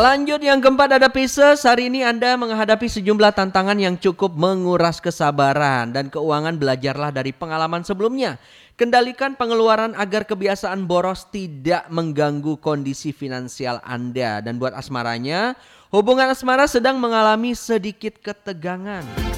Lanjut yang keempat ada Pisces. Hari ini Anda menghadapi sejumlah tantangan yang cukup menguras kesabaran dan keuangan. Belajarlah dari pengalaman sebelumnya. Kendalikan pengeluaran agar kebiasaan boros tidak mengganggu kondisi finansial Anda. Dan buat asmaranya, hubungan asmara sedang mengalami sedikit ketegangan.